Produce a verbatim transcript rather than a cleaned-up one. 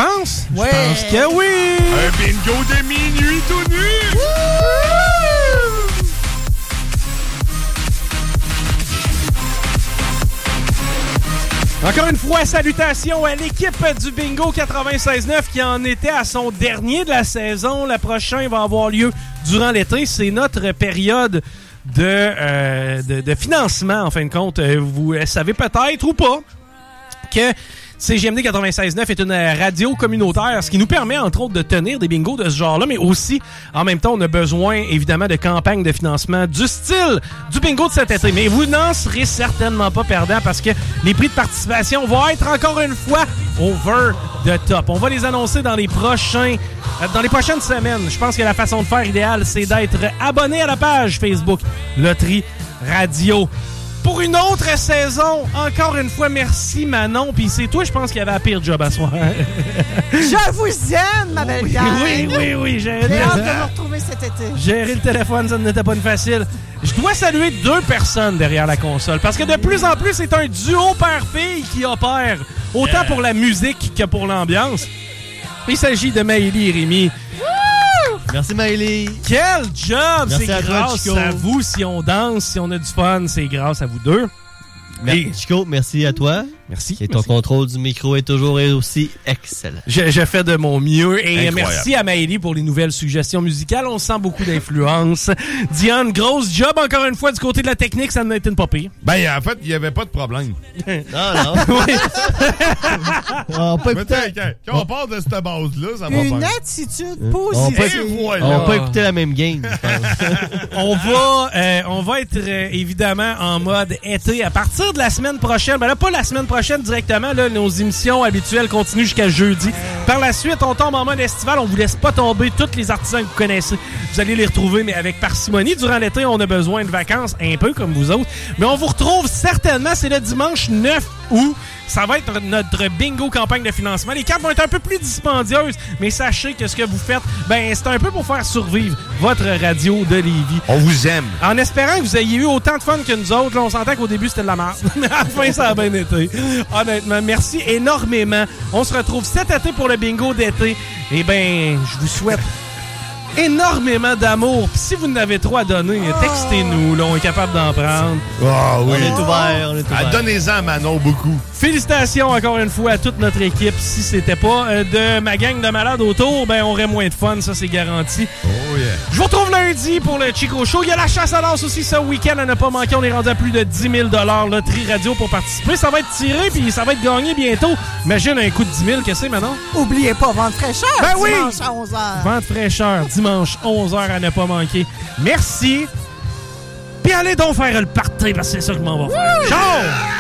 pense? Ouais. Je pense que oui! Un bingo de minuit tout nu! Encore une fois, salutations à l'équipe du Bingo quatre-vingt-seize neuf qui en était à son dernier de la saison. Le prochain va avoir lieu durant l'été. C'est notre période de, euh, de, de financement, en fin de compte. Vous savez peut-être ou pas que C G M D quatre-vingt-seize neuf est une radio communautaire, ce qui nous permet, entre autres, de tenir des bingos de ce genre-là, mais aussi, en même temps, on a besoin, évidemment, de campagnes de financement du style du bingo de cet été. Mais vous n'en serez certainement pas perdant parce que les prix de participation vont être, encore une fois, over the top. On va les annoncer dans les prochains, dans les prochaines semaines. Je pense que la façon de faire idéale, c'est d'être abonné à la page Facebook Loterie Radio. Pour une autre saison, encore une fois, merci Manon. Puis c'est toi, je pense, qui avait la pire job à soir. Je vous aime, ma belle Oui, gang. oui, oui, oui. Gérer J'ai le, hâte de me retrouver cet été. gérer le téléphone, ça n'était pas une facile. Je dois saluer deux personnes derrière la console. Parce que de plus en plus, c'est un duo père-fille qui opère. Autant pour la musique que pour l'ambiance. Il s'agit de Maëlie et Rémi. Merci Maëlie. Quel job! Merci C'est à toi, grâce Chico. à vous si on danse, si on a du fun, c'est grâce à vous deux. Merci, Chico, merci à toi. Merci. Et ton merci. contrôle du micro est toujours aussi excellent. Je, je fais de mon mieux. Et Incroyable. merci à Maëlie pour les nouvelles suggestions musicales. On sent beaucoup d'influence. Diane, grosse job encore une fois du côté de la technique. Ça n'a été une pas pire. Ben, en fait, il n'y avait pas de problème. Non, non. on peut Mais écouter, t'sais, quand, quand on part de cette base-là, ça va Une bien. attitude on peut, positive. Et voilà. on peut écouter la même game, je pense. On va, euh, on va être euh, évidemment en mode été à partir de la semaine prochaine. Ben là, pas la semaine prochaine directement. Là, nos émissions habituelles continuent jusqu'à jeudi. Par la suite, on tombe en mode estival. On vous laisse pas tomber tous les artisans que vous connaissez. Vous allez les retrouver, mais avec parcimonie. Durant l'été, on a besoin de vacances, un peu comme vous autres. Mais on vous retrouve certainement, c'est le dimanche neuf août. Ça va être notre bingo campagne de financement. Les cartes vont être un peu plus dispendieuses, mais sachez que ce que vous faites, ben c'est un peu pour faire survivre votre radio de Lévis. On vous aime. En espérant que vous ayez eu autant de fun que nous autres. Là, on s'entend qu'au début, c'était de la merde. Mais à la fin, ça a bien été. Honnêtement, merci énormément. On se retrouve cet été pour le bingo d'été. Eh bien, je vous souhaite énormément d'amour. Puis si vous en avez trop à donner, textez-nous. Là, on est capable d'en prendre. Ah oui. On est ouvert, on est Ah, ouvert. donnez-en à Manon beaucoup. Félicitations encore une fois à toute notre équipe. Si c'était pas euh, de ma gang de malades autour, ben on aurait moins de fun, ça c'est garanti. Oh yeah. Je vous retrouve lundi pour le Chico Show. Il y a la chasse à l'as aussi ce week-end à ne pas manquer. On est rendu à plus de dix mille dollars Loterie Radio pour participer. Ça va être tiré puis ça va être gagné bientôt. Imagine un coup de dix mille, qu'est-ce que c'est maintenant? Oubliez pas, vente fraîcheur. Ben oui! Dimanche à onze heures. Vente fraîcheur, dimanche onze heures à ne pas manquer. Merci. Puis allez donc faire le party parce que c'est ça que m'en va faire. Ciao!